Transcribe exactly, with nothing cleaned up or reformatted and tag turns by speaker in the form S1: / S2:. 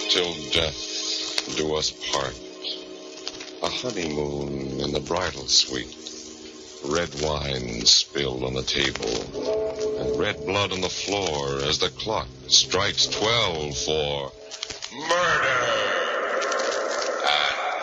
S1: till death do us part. A honeymoon in the bridal suite. Red wine spilled on the table. And red blood on the floor as the clock strikes twelve for murder.